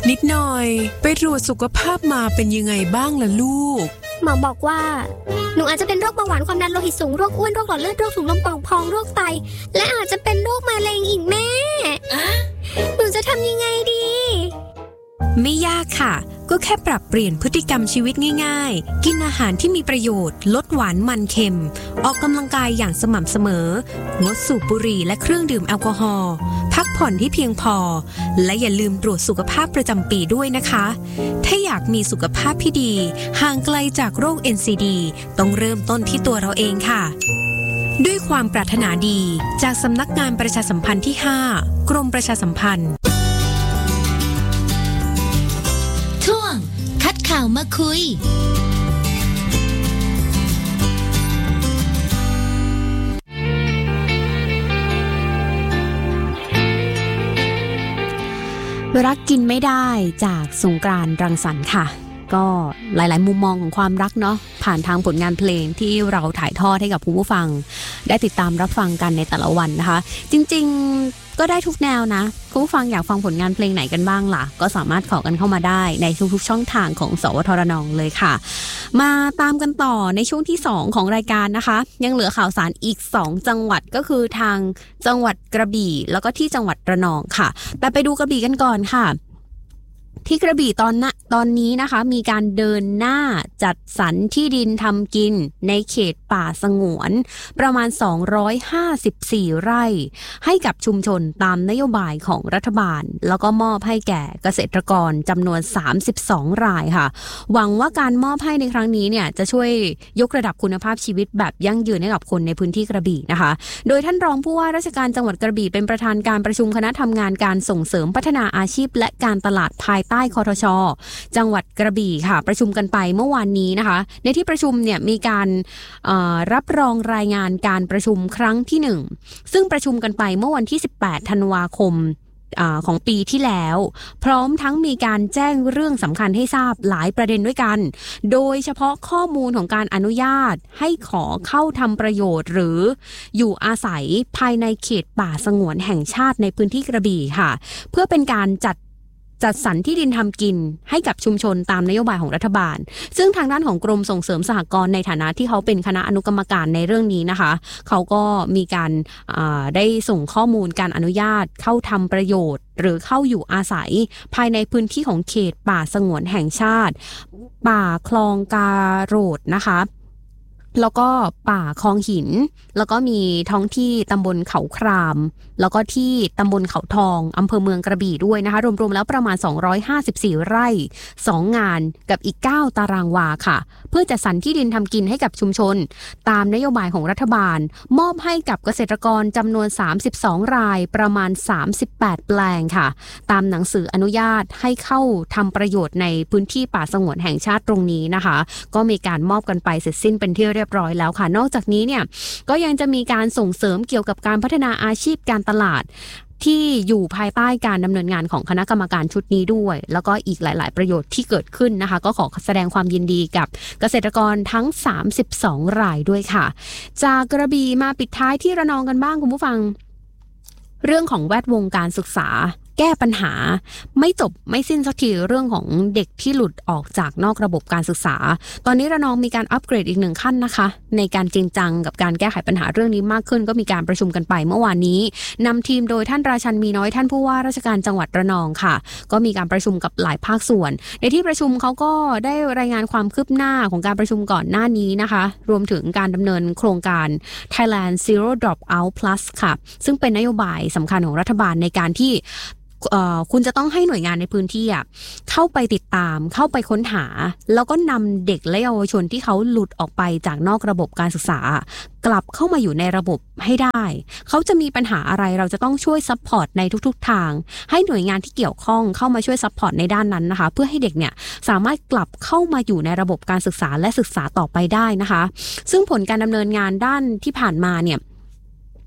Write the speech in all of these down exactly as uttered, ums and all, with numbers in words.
นิดหน่อยไปตรวจสุขภาพมาเป็นยังไงบ้างล่ะลูกหมอบอกว่าหนูอาจจะเป็นโรคเบาหวานความดันโลหิตสูงโรคอ้วนโรคหลอดเลือดโรคถุงลมโป่งพองโรคไตและอาจจะเป็นโรคมะเร็งอีกแม่หนูจะทำยังไงดีไม่ยากค่ะก็แค่ปรับเปลี่ยนพฤติกรรมชีวิตง่ายๆกินอาหารที่มีประโยชน์ลดหวานมันเค็มออกกำลังกายอย่างสม่ำเสมองดสูบบุหรี่และเครื่องดื่มแอลกอฮอล์พักผ่อนที่เพียงพอและอย่าลืมตรวจสุขภาพประจำปีด้วยนะคะถ้าอยากมีสุขภาพที่ดีห่างไกลจากโรค เอ็น ซี ดี ต้องเริ่มต้นที่ตัวเราเองค่ะด้วยความปรารถนาดีจากสำนักงานประชาสัมพันธ์ที่ห้ากรมประชาสัมพันธ์ช่วงคัดข่าวมาคุยรักกินไม่ได้จากสงกรานต์รังสรรค์ค่ะก็หลายๆมุมมองของความรักเนาะผ่านทางผลงานเพลงที่เราถ่ายทอดให้กับผู้ฟังได้ติดตามรับฟังกันในแต่ละวันนะคะจริงๆก็ได้ทุกแนวนะผู้ฟังอยากฟังผลงานเพลงไหนกันบ้างล่ะก็สามารถขอกันเข้ามาได้ในทุกๆช่องทางของสวทรนเลยค่ะมาตามกันต่อในช่วงที่สองของรายการนะคะยังเหลือข่าวสารอีกสองจังหวัดก็คือทางจังหวัดกระบี่แล้วก็ที่จังหวัดระนองค่ะแต่ไปดูกระบี่กันก่อนค่ะที่กระบี่ตอนนะตอนนี้นะคะมีการเดินหน้าจัดสรรที่ดินทำกินในเขตป่าสงวนประมาณสองร้อยห้าสิบสี่ไร่ให้กับชุมชนตามนโยบายของรัฐบาลแล้วก็มอบให้แก่เกษตรกรจำนวนสามสิบสองรายค่ะหวังว่าการมอบให้ในครั้งนี้เนี่ยจะช่วยยกระดับคุณภาพชีวิตแบบยั่งยืนให้กับคนในพื้นที่กระบี่นะคะโดยท่านรองผู้ว่าราชการจังหวัดกระบี่เป็นประธานการประชุมคณะทำงานการส่งเสริมพัฒนาอาชีพและการตลาดภายใต้คทช.จังหวัดกระบี่ค่ะประชุมกันไปเมื่อวานนี้นะคะในที่ประชุมเนี่ยมีการรับรองรายงานการประชุมครั้งที่หนึ่งซึ่งประชุมกันไปเมื่อวันที่สิบแปดธันวาคมของปีที่แล้วพร้อมทั้งมีการแจ้งเรื่องสำคัญให้ทราบหลายประเด็นด้วยกันโดยเฉพาะข้อมูลของการอนุญาตให้ขอเข้าทำประโยชน์หรืออยู่อาศัยภายในเขตป่าสงวนแห่งชาติในพื้นที่กระบี่ค่ะเพื่อเป็นการจัดจัดสรรที่ดินทำกินให้กับชุมชนตามนโยบายของรัฐบาลซึ่งทางด้านของกรมส่งเสริมสหกรณ์ในฐานะที่เขาเป็นคณะอนุกรรมการในเรื่องนี้นะคะเขาก็มีการได้ส่งข้อมูลการอนุญาตเข้าทำประโยชน์หรือเข้าอยู่อาศัยภายในพื้นที่ของเขตป่าสงวนแห่งชาติป่าคลองกาโรดนะคะแล้วก็ป่าคลองหินแล้วก็มีท้องที่ตำบลเขาครามแล้วก็ที่ตำบลเขาทองอำเภอเมืองกระบี่ด้วยนะคะรวมๆแล้วประมาณสองร้อยห้าสิบสี่ไร่สองงานกับอีกเก้าตารางวาค่ะเพื่อจัดสรรที่ดินทำกินให้กับชุมชนตามนโยบายของรัฐบาลมอบให้กับเกษตรกรจำนวนสามสิบสองรายประมาณสามสิบแปดแปลงค่ะตามหนังสืออนุญาตให้เข้าทำประโยชน์ในพื้นที่ป่าสงวนแห่งชาติตรงนี้นะคะก็มีการมอบกันไปเสร็จสิ้นเป็นที่เรียบร้อยแล้วค่ะนอกจากนี้เนี่ยก็ยังจะมีการส่งเสริมเกี่ยวกับการพัฒนาอาชีพการตลาดที่อยู่ภายใต้การดำเนินงานของคณะกรรมการชุดนี้ด้วยแล้วก็อีกหลายๆประโยชน์ที่เกิดขึ้นนะคะก็ขอแสดงความยินดีกับเกษตรกรทั้งสามสิบสองรายด้วยค่ะจากกระบี่มาปิดท้ายที่ระนองกันบ้างคุณผู้ฟังเรื่องของแวดวงการศึกษาแก้ปัญหาไม่จบไม่สิ้นสักทีเรื่องของเด็กที่หลุดออกจากนอกระบบการศึกษาตอนนี้ระนองมีการอัปเกรดอีกหนึ่งขั้นนะคะในการจริงจังกับการแก้ไขปัญหาเรื่องนี้มากขึ้นก็มีการประชุมกันไปเมื่อวานนี้นำทีมโดยท่านราชันมีน้อยท่านผู้ว่าราชการจังหวัดระนองค่ะก็มีการประชุมกับหลายภาคส่วนในที่ประชุมเขาก็ได้รายงานความคืบหน้าของการประชุมก่อนหน้านี้นะคะรวมถึงการดำเนินโครงการ Thailand Zero Dropout Plus ค่ะซึ่งเป็นนโยบายสำคัญของรัฐบาลในการที่คุณจะต้องให้หน่วยงานในพื้นที่เข้าไปติดตามเข้าไปค้นหาแล้วก็นำเด็กและเยาวชนที่เขาหลุดออกไปจากนอกระบบการศึกษากลับเข้ามาอยู่ในระบบให้ได้เขาจะมีปัญหาอะไรเราจะต้องช่วยซัพพอร์ตในทุกๆทางให้หน่วยงานที่เกี่ยวข้องเข้ามาช่วยซัพพอร์ตในด้านนั้นนะคะเพื่อให้เด็กเนี่ยสามารถกลับเข้ามาอยู่ในระบบการศึกษาและศึกษาต่อไปได้นะคะซึ่งผลการดำเนินงานด้านที่ผ่านมาเนี่ย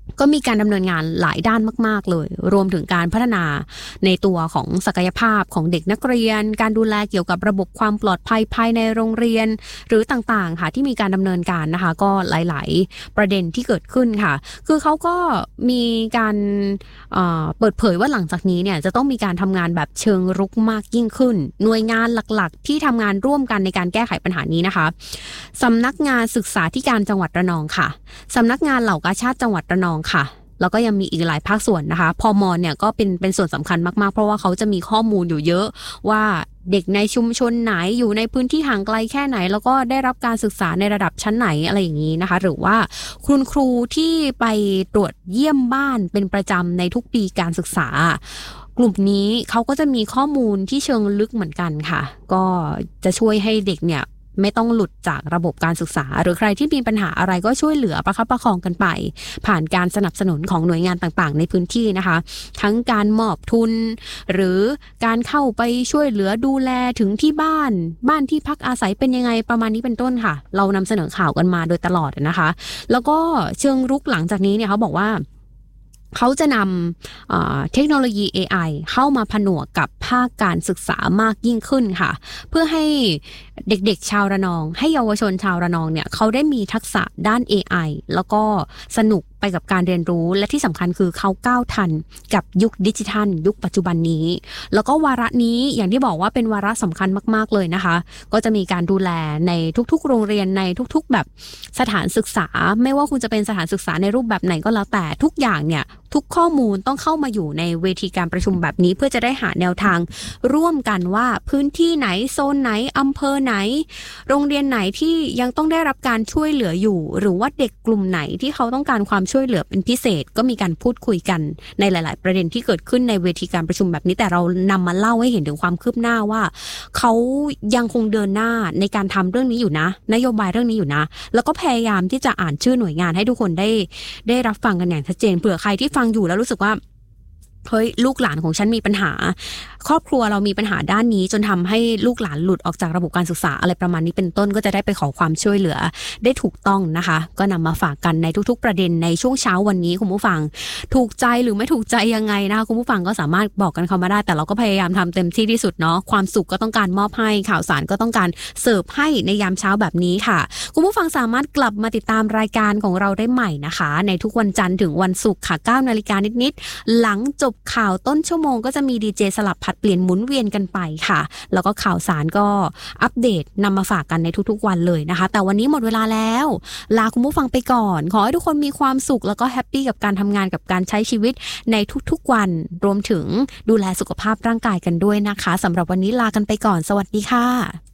ก็มีการดำเนินงานหลายด้านมากๆเลยรวมถึงการพัฒนาในตัวของศักยภาพของเด็กนักเรียนการดูแลเกี่ยวกับระบบความปลอดภัยภายในโรงเรียนหรือต่างๆค่ะที่มีการดำเนินการนะคะก็หลายๆประเด็นที่เกิดขึ้นค่ะคือเขาก็มีการเอ่อเปิดเผยว่าหลังจากนี้เนี่ยจะต้องมีการทำงานแบบเชิงรุกมากยิ่งขึ้นหน่วยงานหลักๆที่ทำงานร่วมกันในการแก้ไขปัญหานี้นะคะสำนักงานศึกษาธิการจังหวัดระนองค่ะสำนักงานเหล่ากาชาดจังหวัดระนองค่ะแล้วก็ยังมีอีกหลายภาคส่วนนะคะพม.เนี่ยก็เป็นเป็นส่วนสำคัญมากๆเพราะว่าเขาจะมีข้อมูลอยู่เยอะว่าเด็กในชุมชนไหนอยู่ในพื้นที่ห่างไกลแค่ไหนแล้วก็ได้รับการศึกษาในระดับชั้นไหนอะไรอย่างนี้นะคะหรือว่าคุณครูที่ไปตรวจเยี่ยมบ้านเป็นประจำในทุกปีการศึกษากลุ่มนี้เขาก็จะมีข้อมูลที่เชิงลึกเหมือนกันค่ะก็จะช่วยให้เด็กเนี่ยไม่ต้องหลุดจากระบบการศึกษาหรือใครที่มีปัญหาอะไรก็ช่วยเหลือประคับประคองกันไปผ่านการสนับสนุนของหน่วยงานต่างๆในพื้นที่นะคะทั้งการมอบทุนหรือการเข้าไปช่วยเหลือดูแลถึงที่บ้านบ้านที่พักอาศัยเป็นยังไงประมาณนี้เป็นต้นค่ะเรานำเสนอข่าวกันมาโดยตลอดนะคะแล้วก็เชิงรุกหลังจากนี้เนี่ยเขาบอกว่าเขาจะนำเทคโนโลยี เอ ไอ เข้ามาผนวกกับภาคการศึกษามากยิ่งขึ้นค่ะเพื่อให้เด็กๆชาวระนองให้เยาวชนชาวระนองเนี่ยเขาได้มีทักษะด้าน เอ ไอ แล้วก็สนุกไปกับการเรียนรู้และที่สำคัญคือเขาก้าวทันกับยุคดิจิทัลยุคปัจจุบันนี้แล้วก็วาระนี้อย่างที่บอกว่าเป็นวาระสำคัญมากๆเลยนะคะก็จะมีการดูแลในทุกๆโรงเรียนในทุกๆแบบสถานศึกษาไม่ว่าคุณจะเป็นสถานศึกษาในรูปแบบไหนก็แล้วแต่ทุกอย่างเนี่ยทุกข้อมูลต้องเข้ามาอยู่ในเวทีการประชุมแบบนี้เพื่อจะได้หาแนวทางร่วมกันว่าพื้นที่ไหนโซนไหนอำเภอไหนโรงเรียนไหนที่ยังต้องได้รับการช่วยเหลืออยู่หรือว่าเด็กกลุ่มไหนที่เขาต้องการความช่วยเหลือเป็นพิเศษก็มีการพูดคุยกันในหลายๆประเด็นที่เกิดขึ้นในเวทีการประชุมแบบนี้แต่เรานำมาเล่าให้เห็นถึงความคืบหน้าว่าเขายังคงเดินหน้าในการทำเรื่องนี้อยู่นะนโยบายเรื่องนี้อยู่นะแล้วก็พยายามที่จะอ่านชื่อหน่วยงานให้ทุกคนได้ได้รับฟังกันอย่างชัดเจนเผื่อใครที่ฟังอยู่แล้วรู้สึกว่าเฮ้ยลูกหลานของฉันมีปัญหาครอบครัวเรามีปัญหาด้านนี้จนทำให้ลูกหลานหลุดออกจากระบบการศึกษาอะไรประมาณนี้เป็นต้นก็จะได้ไปขอความช่วยเหลือได้ถูกต้องนะคะก็นำมาฝากกันในทุกๆประเด็นในช่วงเช้าวันนี้คุณผู้ฟังถูกใจหรือไม่ถูกใจยังไงนะคะคุณผู้ฟังก็สามารถบอกกันเข้ามาได้แต่เราก็พยายามทำเต็มที่ที่สุดเนาะความสุขก็ต้องการมอบให้ข่าวสารก็ต้องการเสิร์ฟให้ในยามเช้าแบบนี้ค่ะคุณผู้ฟังสามารถกลับมาติดตามรายการของเราได้ใหม่นะคะในทุกวันจันทร์ถึงวันศุกร์ค่ะ เก้านาฬิกานิดๆหลังจบข่าวต้นชั่วโมงก็จะมีดีเจสลับผัดเปลี่ยนหมุนเวียนกันไปค่ะแล้วก็ข่าวสารก็อัปเดตนำมาฝากกันในทุกๆวันเลยนะคะแต่วันนี้หมดเวลาแล้วลาคุณผู้ฟังไปก่อนขอให้ทุกคนมีความสุขแล้วก็แฮปปี้กับการทำงานกับการใช้ชีวิตในทุกๆวันรวมถึงดูแลสุขภาพร่างกายกันด้วยนะคะสำหรับวันนี้ลากันไปก่อนสวัสดีค่ะ